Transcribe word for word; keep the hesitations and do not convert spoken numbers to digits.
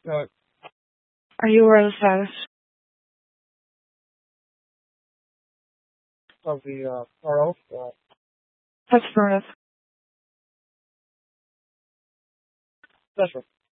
Uh, Are you aware of the status? of the uh, R O. Uh, That's affirmative. that's right.